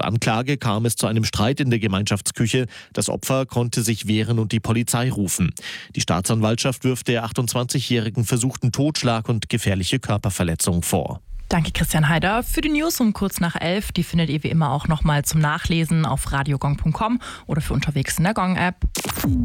Anklage kam es zu einem Streit in der Gemeinschaftsküche. Das Opfer konnte sich wehren und die Polizei rufen. Die Staatsanwaltschaft wirft der 28-Jährigen versuchten Totschlag und gefährliche Körperverletzung vor. Danke, Christian Heider. Für die News um kurz nach 11, die findet ihr wie immer auch nochmal zum Nachlesen auf radiogong.com oder für unterwegs in der Gong-App.